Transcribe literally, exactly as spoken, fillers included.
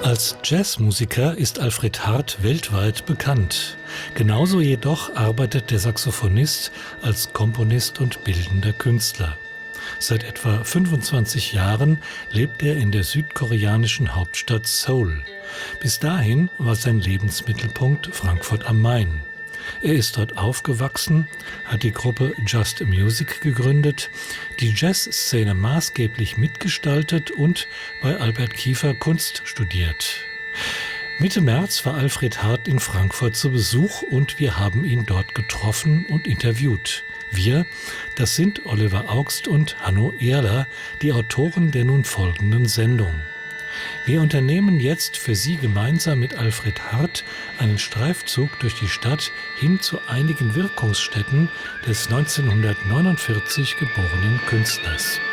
Als Jazzmusiker ist Alfred Hardt weltweit bekannt. Genauso jedoch arbeitet der Saxophonist als Komponist und bildender Künstler. Seit etwa fünfundzwanzig Jahren lebt er in der südkoreanischen Hauptstadt Seoul. Bis dahin war sein Lebensmittelpunkt Frankfurt am Main. Er ist dort aufgewachsen, hat die Gruppe Just Music gegründet, die Jazzszene maßgeblich mitgestaltet und bei Albert Kiefer Kunst studiert. Mitte März war Alfred Hardt in Frankfurt zu Besuch und wir haben ihn dort getroffen und interviewt. Wir, das sind Oliver Augst und Hanno Erler, die Autoren der nun folgenden Sendung. Wir unternehmen jetzt für Sie gemeinsam mit Alfred Hardt einen Streifzug durch die Stadt hin zu einigen Wirkungsstätten des neunzehnhundertneunundvierzig geborenen Künstlers.